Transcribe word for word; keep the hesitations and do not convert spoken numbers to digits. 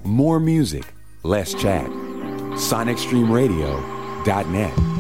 More music, less chat. Sonic Stream Radio dot net.